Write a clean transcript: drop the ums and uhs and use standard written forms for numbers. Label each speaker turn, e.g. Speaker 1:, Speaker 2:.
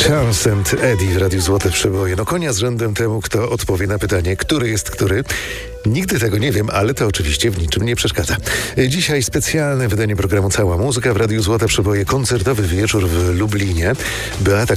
Speaker 1: Charles and Eddie w Radiu Złote Przeboje. No konia z rzędem temu, kto odpowie na pytanie, który jest który. Nigdy tego nie wiem, ale to oczywiście w niczym nie przeszkadza. Dzisiaj specjalne wydanie programu Cała Muzyka w Radiu Złote Przeboje. Koncertowy wieczór w Lublinie. Beata